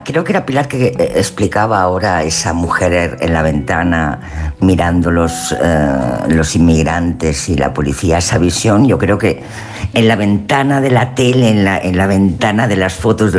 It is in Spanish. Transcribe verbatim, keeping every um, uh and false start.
Creo que era Pilar que eh, explicaba ahora esa mujer en la ventana mirando los, eh, los inmigrantes y la policía, esa visión. Yo creo que en la ventana de la tele, en la, en la ventana de las fotos de